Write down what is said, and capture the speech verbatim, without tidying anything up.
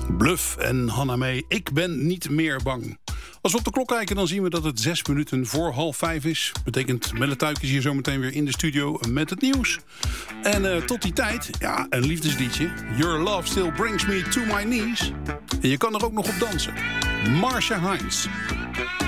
Bluff en Hannah May, ik ben niet meer bang. Als we op de klok kijken, dan zien we dat het zes minuten voor half vijf is. Betekent Melle Tuik is hier zometeen weer in de studio met het nieuws. En uh, tot die tijd, ja, een liefdesliedje. Your love still brings me to my knees. En je kan er ook nog op dansen. Marcia Hines.